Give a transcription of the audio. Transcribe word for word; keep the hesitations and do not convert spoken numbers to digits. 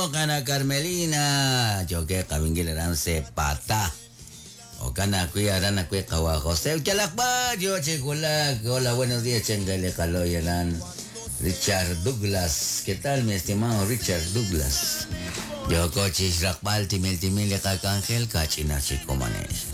no, kana Carmelina. Yo que kabingilaran se pata. O kana kuya rana kuya kawa José. Uchalak ba, yo chigulak. Hola, buenos días, chengale kaloyalan. Richard Douglas. ¿Qué tal, mi estimado Richard Douglas? Yo cochis rakbal timil timil ya kakangel kachina chikomanes.